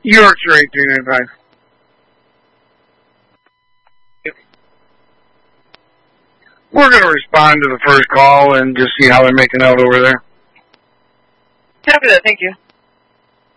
Yorkshire 1885. We're going to respond to the first call and just see how they're making out over there. Copy that, thank you.